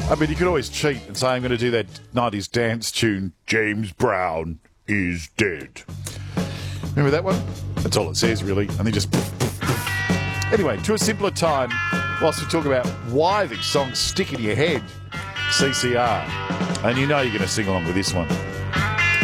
I mean, you could always cheat and say, I'm going to do that 90s dance tune, James Brown is dead. Remember that one? That's all it says, really. And then just... Anyway, to a simpler time, whilst we talk about why these songs stick in your head, CCR. And you know you're going to sing along with this one.